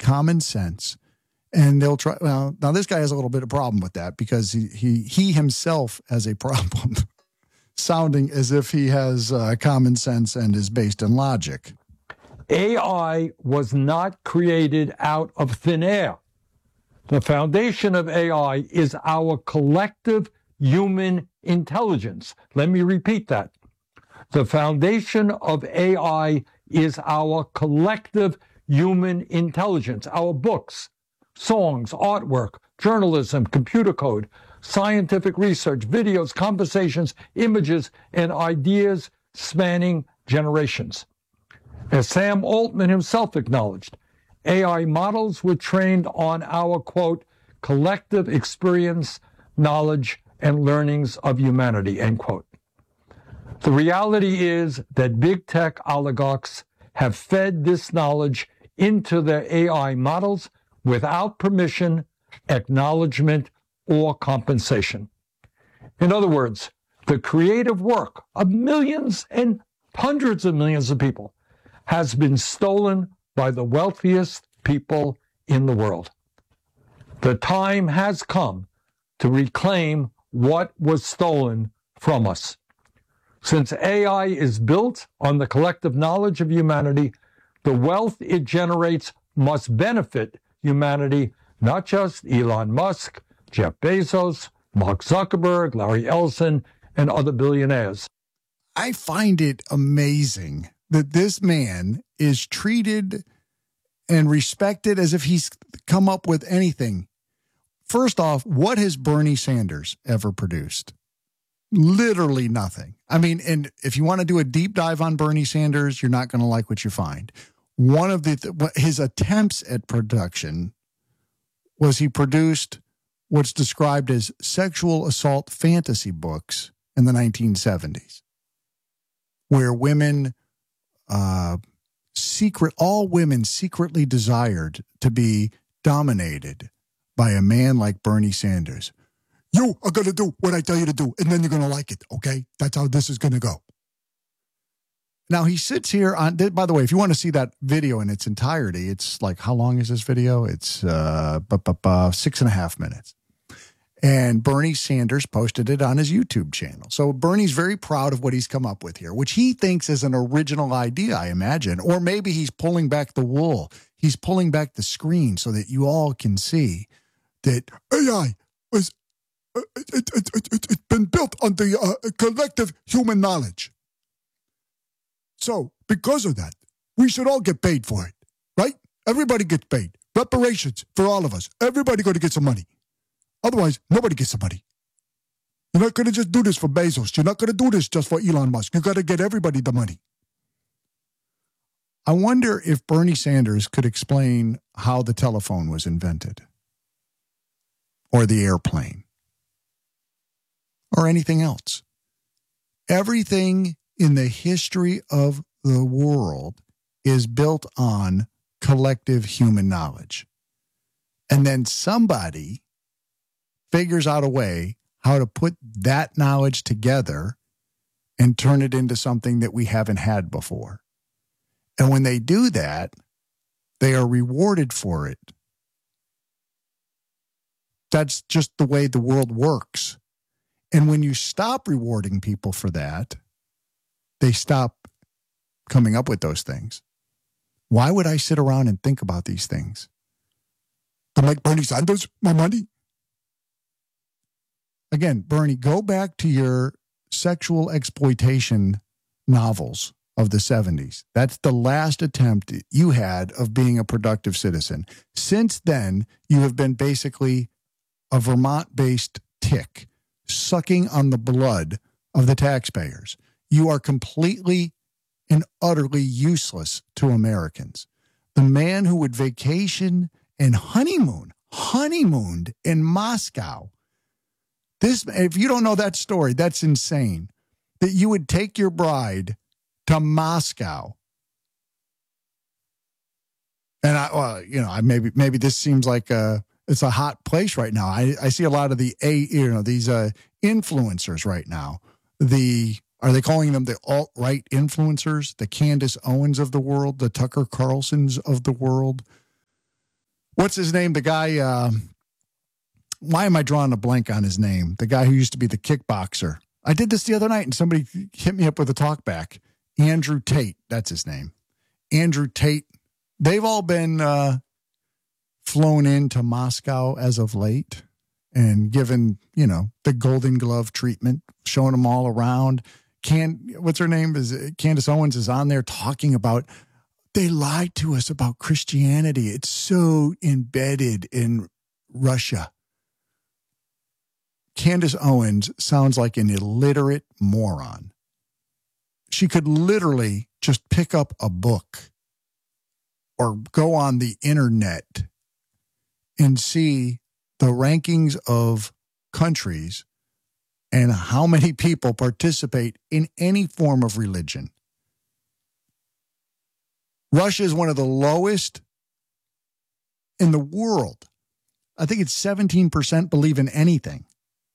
common sense, and they'll try. Well, now this guy has a little bit of problem with that because he himself has a problem sounding as if he has common sense and is based in logic. AI was not created out of thin air. The foundation of AI is our collective human intelligence. Let me repeat that. The foundation of AI is our collective human intelligence, our books, songs, artwork, journalism, computer code, scientific research, videos, conversations, images, and ideas spanning generations. As Sam Altman himself acknowledged, AI models were trained on our, quote, collective experience, knowledge, and learnings of humanity, end quote. The reality is that big tech oligarchs have fed this knowledge into their AI models without permission, acknowledgement, or compensation. In other words, the creative work of millions and hundreds of millions of people has been stolen by the wealthiest people in the world. The time has come to reclaim what was stolen from us. Since AI is built on the collective knowledge of humanity, the wealth it generates must benefit humanity, not just Elon Musk, Jeff Bezos, Mark Zuckerberg, Larry Ellison, and other billionaires. I find it amazing that this man is treated and respected as if he's come up with anything. First off, what has Bernie Sanders ever produced? Literally nothing. I mean, and if you want to do a deep dive on Bernie Sanders, you're not going to like what you find. One of his attempts at production was he produced what's described as sexual assault fantasy books in the 1970s, where women, all women secretly desired to be dominated by a man like Bernie Sanders. You are going to do what I tell you to do, and then you're going to like it, okay? That's how this is going to go. Now, he sits here on, by the way, if you want to see that video in its entirety, it's like, how long is this video? It's 6.5 minutes. And Bernie Sanders posted it on his YouTube channel. So Bernie's very proud of what he's come up with here, which he thinks is an original idea, I imagine. Or maybe he's pulling back the wool. He's pulling back the screen so that you all can see that AI was it's been built on the collective human knowledge. So because of that, we should all get paid for it, right? Everybody gets paid. Reparations for all of us. Everybody going to get some money. Otherwise, nobody gets some money. You're not going to just do this for Bezos. You're not going to do this just for Elon Musk. You got to get everybody the money. I wonder if Bernie Sanders could explain how the telephone was invented, or the airplane, or anything else. Everything in the history of the world is built on collective human knowledge. And then somebody figures out a way how to put that knowledge together and turn it into something that we haven't had before. And when they do that, they are rewarded for it. That's just the way the world works. And when you stop rewarding people for that, they stop coming up with those things. Why would I sit around and think about these things? To make Bernie Sanders my money? Again, Bernie, go back to your sexual exploitation novels of the 70s. That's the last attempt you had of being a productive citizen. Since then, you have been basically a Vermont-based tick sucking on the blood of the taxpayers. You are completely and utterly useless to Americans. The man who would vacation and honeymooned in Moscow. If you don't know that story, that's insane. That you would take your bride to Moscow. And maybe this seems like it's a hot place right now. I see a lot of these influencers right now. Are they calling them the alt-right influencers, the Candace Owens of the world, the Tucker Carlsons of the world? what's his name? The guy, why am I drawing a blank on his name? The guy who used to be the kickboxer. I did this the other night and somebody hit me up with a talkback. Andrew Tate, that's his name. Andrew Tate. They've all been flown into Moscow as of late and given, the Golden Glove treatment, showing them all around. What's her name? Candace Owens is on there talking about, they lied to us about Christianity. It's so embedded in Russia. Candace Owens sounds like an illiterate moron. She could literally just pick up a book or go on the internet and see the rankings of countries and how many people participate in any form of religion. Russia is one of the lowest in the world. I think it's 17% believe in anything.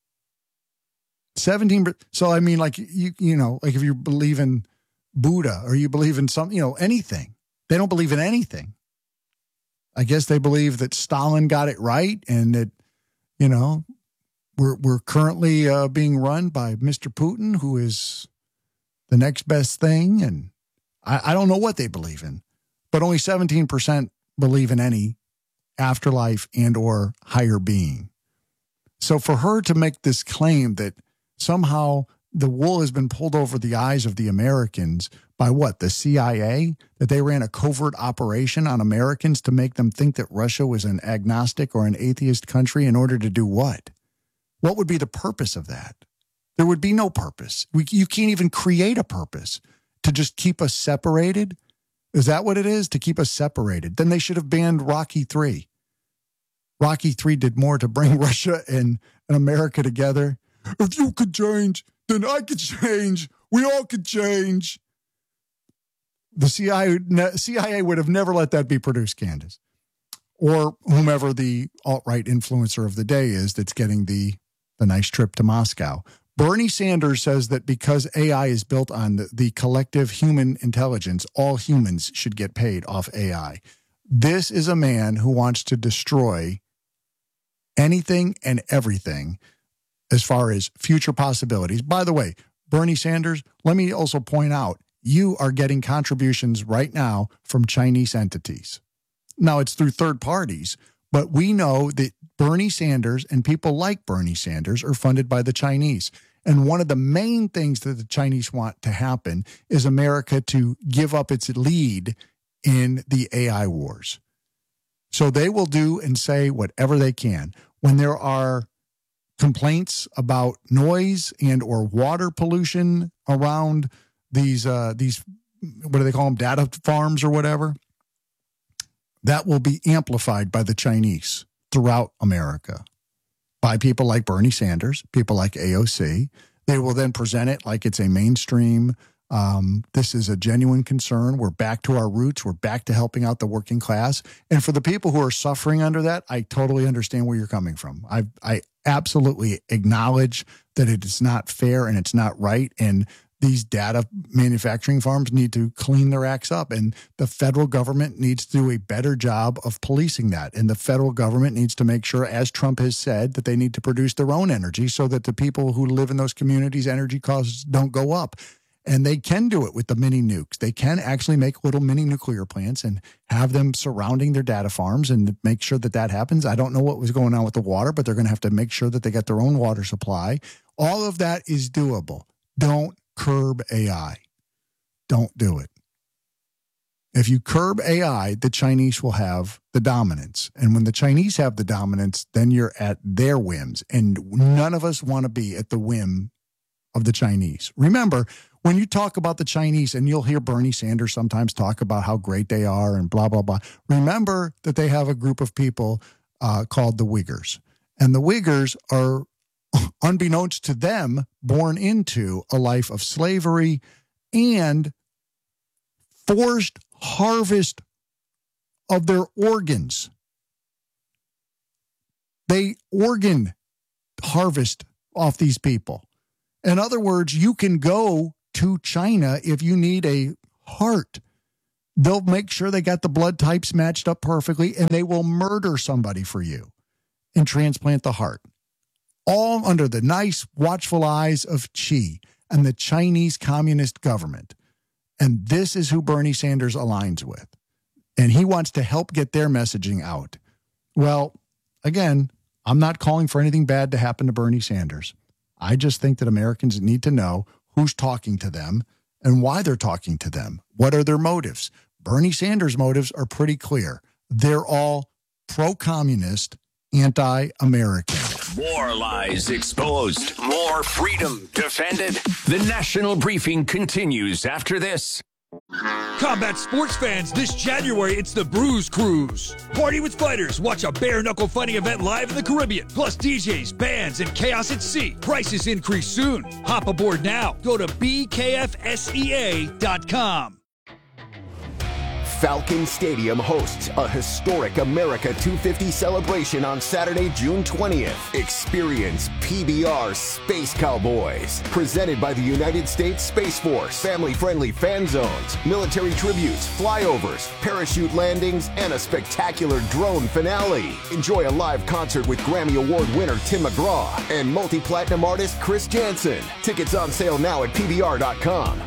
17%. So, I mean, like, like if you believe in Buddha or you believe in anything, they don't believe in anything. I guess they believe that Stalin got it right and that, we're currently being run by Mr. Putin, who is the next best thing. And I don't know what they believe in, but only 17% believe in any afterlife and or higher being. So for her to make this claim that somehow the wool has been pulled over the eyes of the Americans by what? The CIA? That they ran a covert operation on Americans to make them think that Russia was an agnostic or an atheist country in order to do what? What would be the purpose of that? There would be no purpose. You can't even create a purpose to just keep us separated. Is that what it is? To keep us separated? Then they should have banned Rocky III. Rocky III did more to bring Russia and America together. If you could change, then I could change. We all could change. The CIA would have never let that be produced, Candace. Or whomever the alt-right influencer of the day is that's getting the nice trip to Moscow. Bernie Sanders says that because AI is built on the collective human intelligence, all humans should get paid off AI. This is a man who wants to destroy anything and everything as far as future possibilities. By the way, Bernie Sanders, let me also point out, you are getting contributions right now from Chinese entities. Now, it's through third parties, but we know that Bernie Sanders and people like Bernie Sanders are funded by the Chinese. And one of the main things that the Chinese want to happen is America to give up its lead in the AI wars. So they will do and say whatever they can. When there are complaints about noise and or water pollution around these what do they call them, data farms or whatever, that will be amplified by the Chinese throughout America by people like Bernie Sanders, people like AOC. They will then present it like it's a mainstream. This is a genuine concern. We're back to our roots. We're back to helping out the working class. And for the people who are suffering under that, I totally understand where you're coming from. I absolutely acknowledge that it is not fair and it's not right. And these data manufacturing farms need to clean their acts up, and the federal government needs to do a better job of policing that. And the federal government needs to make sure, as Trump has said, that they need to produce their own energy so that the people who live in those communities' energy costs don't go up. And they can do it with the mini nukes. They can actually make little mini nuclear plants and have them surrounding their data farms and make sure that that happens. I don't know what was going on with the water, but they're going to have to make sure that they get their own water supply. All of that is doable. Don't curb AI. Don't do it. If you curb AI, the Chinese will have the dominance. And when the Chinese have the dominance, then you're at their whims. And none of us want to be at the whim of the Chinese. Remember, when you talk about the Chinese, and you'll hear Bernie Sanders sometimes talk about how great they are and blah, blah, blah. Remember that they have a group of people called the Uyghurs. And the Uyghurs are, unbeknownst to them, born into a life of slavery and forced harvest of their organs. They organ harvest off these people. In other words, you can go to China if you need a heart They'll make sure they got the blood types matched up perfectly, and they will murder somebody for you and transplant the heart. All under the nice, watchful eyes of Xi and the Chinese Communist government. And this is who Bernie Sanders aligns with. And he wants to help get their messaging out. Well, again, I'm not calling for anything bad to happen to Bernie Sanders. I just think that Americans need to know who's talking to them and why they're talking to them. What are their motives? Bernie Sanders' motives are pretty clear. They're all pro-communist, anti-American. More lies exposed. More freedom defended. The National Briefing continues after this. Combat sports fans, this January it's the Bruise Cruise. Party with fighters, watch a bare-knuckle fighting event live in the Caribbean. Plus DJs, bands, and chaos at sea. Prices increase soon. Hop aboard now. Go to bkfsea.com. Falcon Stadium hosts a historic America 250 celebration on Saturday, June 20th. Experience PBR Space Cowboys, presented by the United States Space Force. Family-friendly fan zones, military tributes, flyovers, parachute landings, and a spectacular drone finale. Enjoy a live concert with Grammy Award winner Tim McGraw and multi-platinum artist Chris Jansen. Tickets on sale now at PBR.com.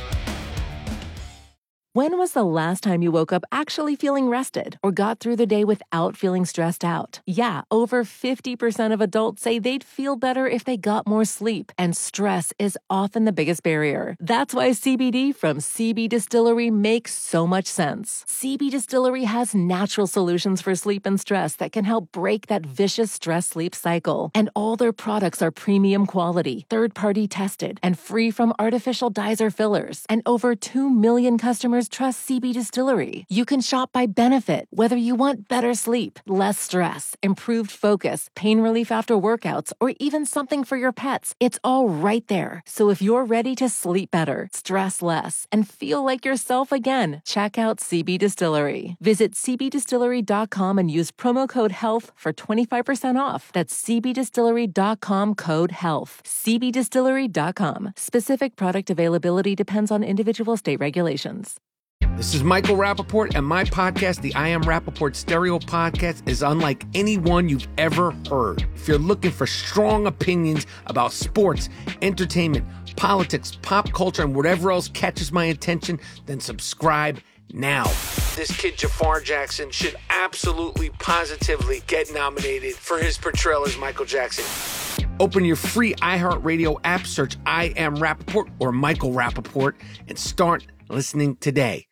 When was the last time you woke up actually feeling rested or got through the day without feeling stressed out? Yeah, over 50% of adults say they'd feel better if they got more sleep, and stress is often the biggest barrier. That's why CBD from CB Distillery makes so much sense. CB Distillery has natural solutions for sleep and stress that can help break that vicious stress-sleep cycle. And all their products are premium quality, third-party tested, and free from artificial dyes or fillers. And over 2 million customers trust CB Distillery. You can shop by benefit, whether you want better sleep, less stress, improved focus, pain relief after workouts, or even something for your pets. It's all right there. So if you're ready to sleep better, stress less, and feel like yourself again, check out CB Distillery. Visit cbdistillery.com and use promo code HEALTH for 25% off. That's cbdistillery.com code HEALTH. cbdistillery.com. Specific product availability depends on individual state regulations. This is Michael Rappaport, and my podcast, the I Am Rappaport Stereo Podcast, is unlike any one you've ever heard. If you're looking for strong opinions about sports, entertainment, politics, pop culture, and whatever else catches my attention, then subscribe now. This kid, Jafar Jackson, should absolutely, positively get nominated for his portrayal as Michael Jackson. Open your free iHeartRadio app, search I Am Rappaport or Michael Rappaport, and start listening today.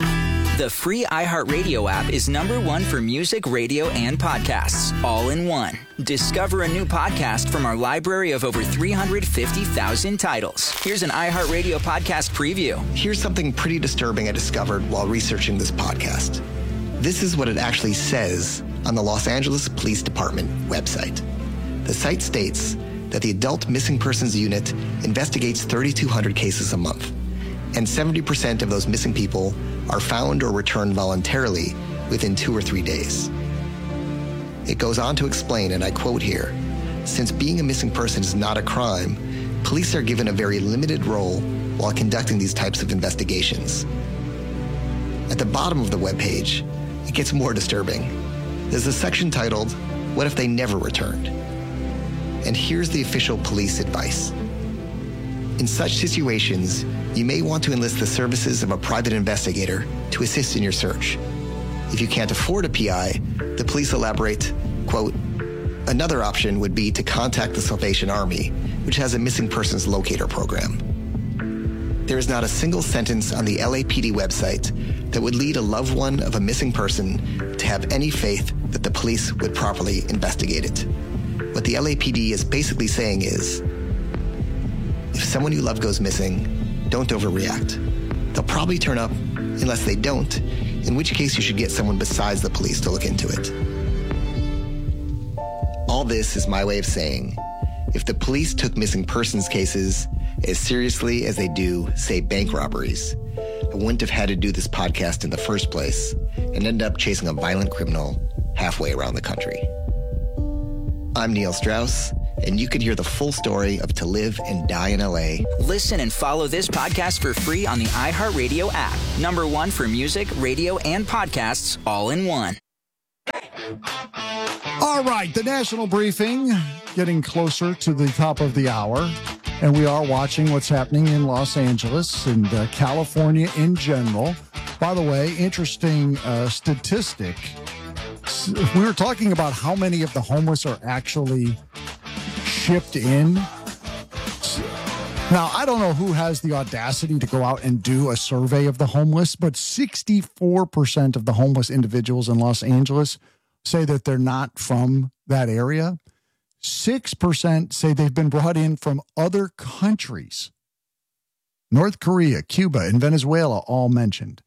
The free iHeartRadio app is #1 for music, radio, and podcasts, all in one. Discover a new podcast from our library of over 350,000 titles. Here's an iHeartRadio podcast preview. Here's something pretty disturbing I discovered while researching this podcast. This is what it actually says on the Los Angeles Police Department website. The site states that the Adult Missing Persons Unit investigates 3,200 cases a month, and 70% of those missing people are found or returned voluntarily within 2 or 3 days. It goes on to explain, and I quote here, "Since being a missing person is not a crime, police are given a very limited role while conducting these types of investigations." At the bottom of the webpage, it gets more disturbing. There's a section titled, "What if they never returned?" And here's the official police advice. In such situations, you may want to enlist the services of a private investigator to assist in your search. If you can't afford a PI, the police elaborate, quote, "Another option would be to contact the Salvation Army, which has a missing persons locator program." There is not a single sentence on the LAPD website that would lead a loved one of a missing person to have any faith that the police would properly investigate it. What the LAPD is basically saying is, if someone you love goes missing, don't overreact. They'll probably turn up unless they don't, in which case you should get someone besides the police to look into it. All this is my way of saying, if the police took missing persons cases as seriously as they do, say, bank robberies, I wouldn't have had to do this podcast in the first place and end up chasing a violent criminal halfway around the country. I'm Neil Strauss, and you can hear the full story of To Live and Die in LA. Listen and follow this podcast for free on the iHeartRadio app. #1 for music, radio, and podcasts all in one. All right, the national briefing getting closer to the top of the hour, and we are watching what's happening in Los Angeles and California in general. By the way, interesting statistic. We were talking about how many of the homeless are actually shipped in. Now, I don't know who has the audacity to go out and do a survey of the homeless, but 64% of the homeless individuals in Los Angeles say that they're not from that area. 6% say they've been brought in from other countries. North Korea, Cuba, and Venezuela all mentioned.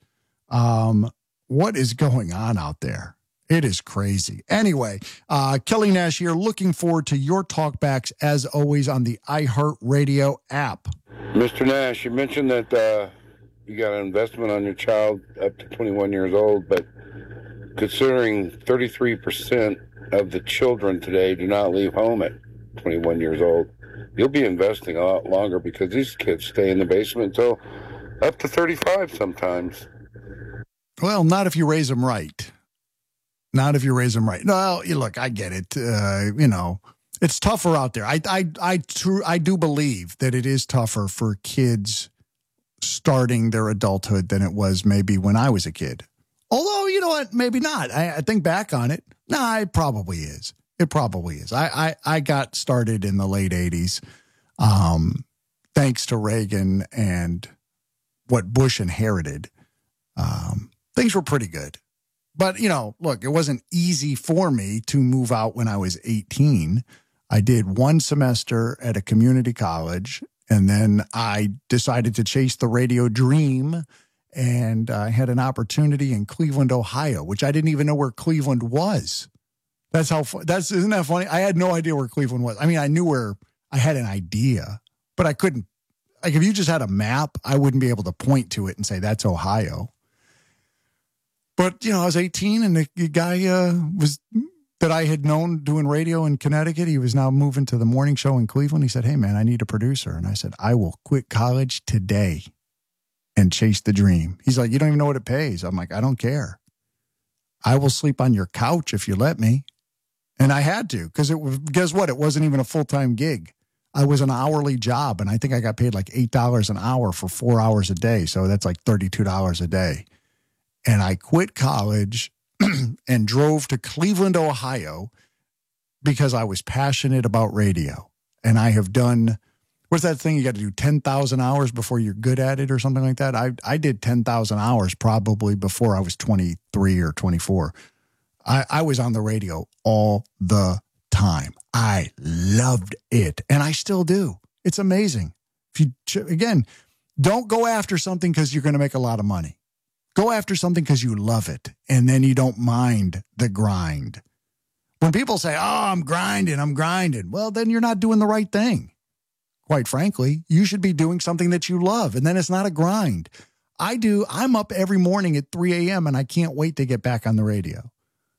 What is going on out there? It is crazy. Anyway, Kelly Nash here, looking forward to your talkbacks as always on the iHeartRadio app. Mr. Nash, you mentioned that you got an investment on your child up to 21 years old, but considering 33% of the children today do not leave home at 21 years old, you'll be investing a lot longer because these kids stay in the basement until up to 35 sometimes. Well, not if you raise them right. Not if you raise them right. No, look, I get it. It's tougher out there. I do believe that it is tougher for kids starting their adulthood than it was maybe when I was a kid. Although, you know what? Maybe not. I think back on it. No, it probably is. It probably is. I got started in the late 80s, thanks to Reagan and what Bush inherited. Things were pretty good. But, look, it wasn't easy for me to move out when I was 18. I did one semester at a community college, and then I decided to chase the radio dream, and I had an opportunity in Cleveland, Ohio, which I didn't even know where Cleveland was. Isn't that funny? I had no idea where Cleveland was. I mean, I knew where, I had an idea, but I couldn't, like if you just had a map, I wouldn't be able to point to it and say, that's Ohio. But, I was 18, and the guy that I had known doing radio in Connecticut, he was now moving to the morning show in Cleveland. He said, hey, man, I need a producer. And I said, I will quit college today and chase the dream. He's like, you don't even know what it pays. I'm like, I don't care. I will sleep on your couch if you let me. And I had to, because guess what? It wasn't even a full-time gig. I was an hourly job, and I think I got paid like $8 an hour for 4 hours a day. So that's like $32 a day. And I quit college and drove to Cleveland, Ohio, because I was passionate about radio. And I have done, what's that thing? You got to do 10,000 hours before you're good at it or something like that. I did 10,000 hours probably before I was 23 or 24. I was on the radio all the time. I loved it. And I still do. It's amazing. Again, don't go after something because you're going to make a lot of money. Go after something because you love it, and then you don't mind the grind. When people say, I'm grinding, well, then you're not doing the right thing. Quite frankly, you should be doing something that you love, and then it's not a grind. I'm up every morning at 3 a.m., and I can't wait to get back on the radio.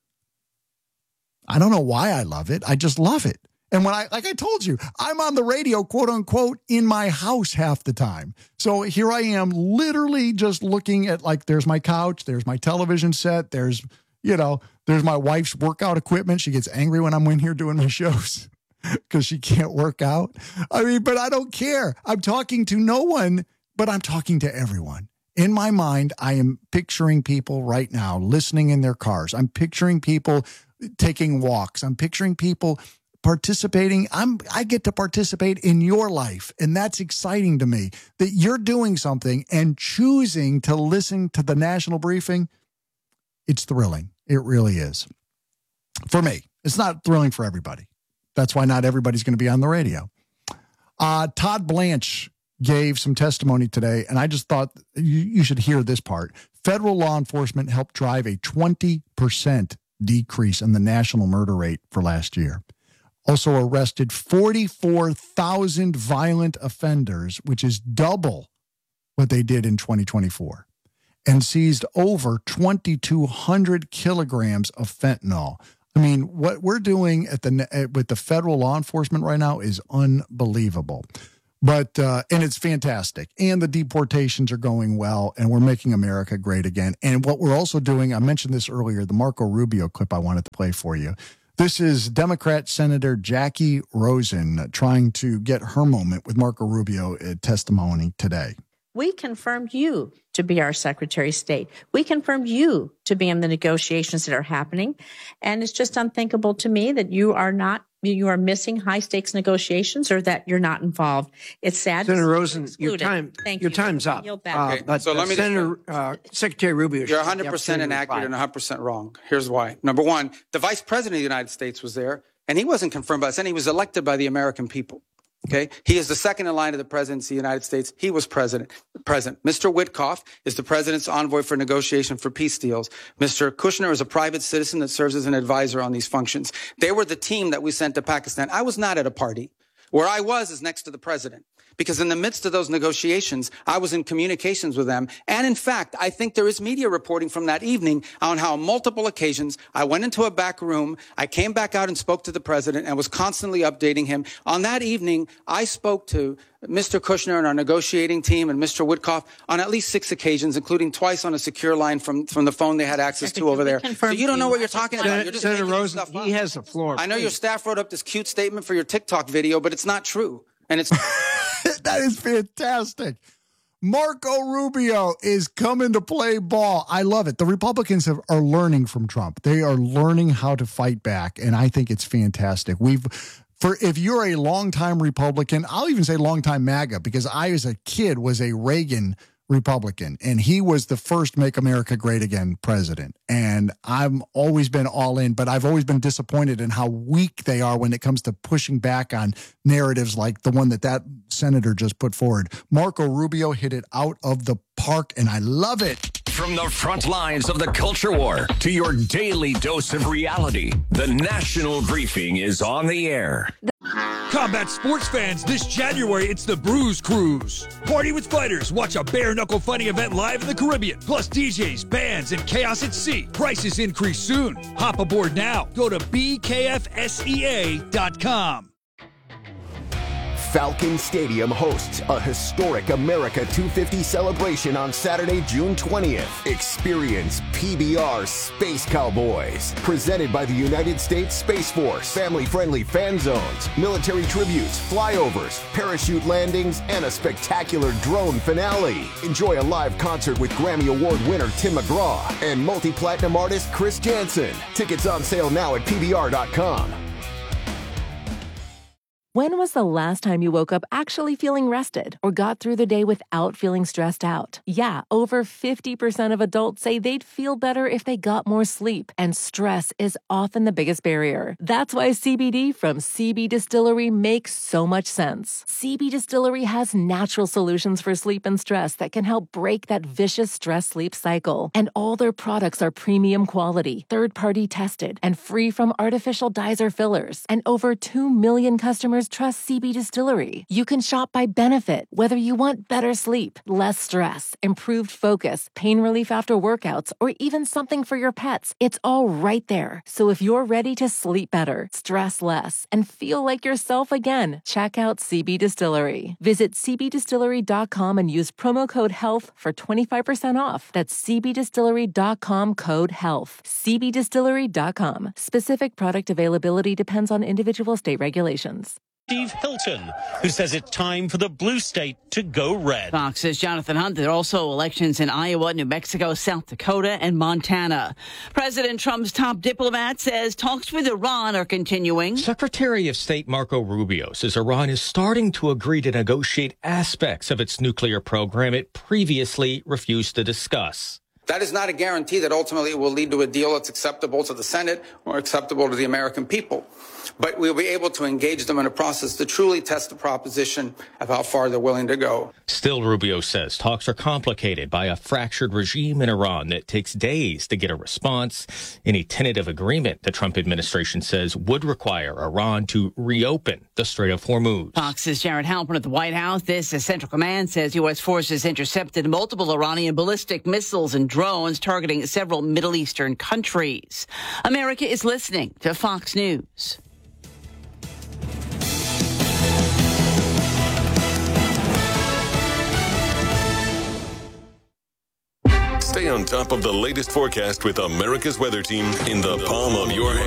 I don't know why I love it. I just love it. And when like I told you, I'm on the radio, quote unquote, in my house half the time. So here I am literally just looking at, like, there's my couch, there's my television set, there's my wife's workout equipment. She gets angry when I'm in here doing my shows because she can't work out. I mean, but I don't care. I'm talking to no one, but I'm talking to everyone. In my mind, I am picturing people right now listening in their cars. I'm picturing people taking walks. I'm picturing people participating. I get to participate in your life. And that's exciting to me, that you're doing something and choosing to listen to the national briefing. It's thrilling. It really is. For me, it's not thrilling for everybody. That's why not everybody's going to be on the radio. Todd Blanche gave some testimony today, and I just thought you should hear this part. Federal law enforcement helped drive a 20% decrease in the national murder rate for last year. Also arrested 44,000 violent offenders, which is double what they did in 2024, and seized over 2,200 kilograms of fentanyl. I mean, what we're doing with the federal law enforcement right now is unbelievable. But and it's fantastic. And the deportations are going well, and we're making America great again. And what we're also doing, I mentioned this earlier, the Marco Rubio clip I wanted to play for you. This is Democrat Senator Jackie Rosen trying to get her moment with Marco Rubio testimony today. We confirmed you to be our Secretary of State. We confirmed you to be in the negotiations that are happening. And it's just unthinkable to me that you are missing high stakes negotiations or that you're not involved. It's sad. Senator Rosen, your time's up. But so let me Secretary Rubio. You're 100% inaccurate and 100% wrong. Here's why. Number one, the Vice President of the United States was there, and he wasn't confirmed by us, and he was elected by the American people. Okay, he is the second in line of the presidency of the United States. He was present. Mr. Witkoff is the president's envoy for negotiation for peace deals. Mr. Kushner is a private citizen that serves as an advisor on these functions. They were the team that we sent to Pakistan. I was not at a party. Where I was is next to the president. Because in the midst of those negotiations, I was in communications with them. And in fact, I think there is media reporting from that evening on how on multiple occasions I went into a back room, I came back out and spoke to the president and was constantly updating him. On that evening, I spoke to Mr. Kushner and our negotiating team and Mr. Witkoff on at least 6 occasions, including twice on a secure line from the phone they had access to over there. So you don't know what you're talking about. You're just Senator Rosen, he has the floor. I know your staff wrote up this cute statement for your TikTok video, but it's not true. And it's that is fantastic. Marco Rubio is coming to play ball. I love it. The Republicans are learning from Trump. They are learning how to fight back, and I think it's fantastic. If you're a longtime Republican, I'll even say longtime MAGA, because I, as a kid, was a Reagan Republican, and he was the first Make America Great Again president. And I've always been all in, but I've always been disappointed in how weak they are when it comes to pushing back on narratives like the one that senator just put forward. Marco Rubio hit it out of the park, and I love it. From the front lines of the culture war to your daily dose of reality, the National Briefing is on the air. Combat sports fans, this January, it's the Bruise Cruise. Party with fighters. Watch a bare-knuckle fighting event live in the Caribbean. Plus DJs, bands, and chaos at sea. Prices increase soon. Hop aboard now. Go to bkfsea.com. Falcon Stadium hosts a historic America 250 celebration on Saturday, June 20th. Experience PBR Space Cowboys, presented by the United States Space Force. Family-friendly fan zones, military tributes, flyovers, parachute landings, and a spectacular drone finale. Enjoy a live concert with Grammy Award winner Tim McGraw and multi-platinum artist Chris Jansen. Tickets on sale now at PBR.com. When was the last time you woke up actually feeling rested or got through the day without feeling stressed out? Yeah, over 50% of adults say they'd feel better if they got more sleep, and stress is often the biggest barrier. That's why CBD from CB Distillery makes so much sense. CB Distillery has natural solutions for sleep and stress that can help break that vicious stress-sleep cycle. And all their products are premium quality, third-party tested, and free from artificial dyes or fillers. And over 2 million customers trust CB Distillery. You can shop by benefit, whether you want better sleep, less stress, improved focus, pain relief after workouts, or even something for your pets. It's all right there. So if you're ready to sleep better, stress less, and feel like yourself again, check out CB Distillery. Visit cbdistillery.com and use promo code HEALTH for 25% off. That's cbdistillery.com, code HEALTH. cbdistillery.com. Specific product availability depends on individual state regulations. Steve Hilton, who says it's time for the blue state to go red. Fox's Jonathan Hunt. There are also elections in Iowa, New Mexico, South Dakota, and Montana. President Trump's top diplomat says talks with Iran are continuing. Secretary of State Marco Rubio says Iran is starting to agree to negotiate aspects of its nuclear program it previously refused to discuss. That is not a guarantee that ultimately it will lead to a deal that's acceptable to the Senate or acceptable to the American people. But we'll be able to engage them in a process to truly test the proposition of how far they're willing to go. Still, Rubio says talks are complicated by a fractured regime in Iran that takes days to get a response. Any tentative agreement the Trump administration says would require Iran to reopen the Strait of Hormuz. Fox's Jared Halpern at the White House. This is Central Command says U.S. forces intercepted multiple Iranian ballistic missiles and drones drones targeting several Middle Eastern countries. America is listening to Fox News. Stay on top of the latest forecast with America's Weather Team in the palm of your hand.